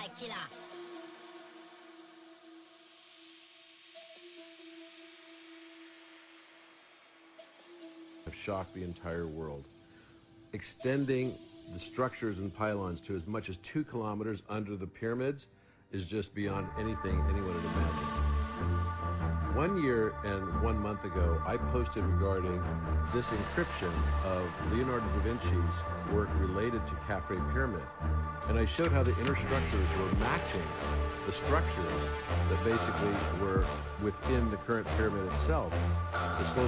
killer. Have shocked the entire world. Extending the structures and pylons to as much as 2 kilometers under the pyramids is just beyond anything anyone had imagined. 1 year and 1 month ago, I posted regarding this encryption of Leonardo da Vinci's work related to Khafre Pyramid. And I showed how the inner structures were matching the structures that basically were within the current pyramid itself. The slow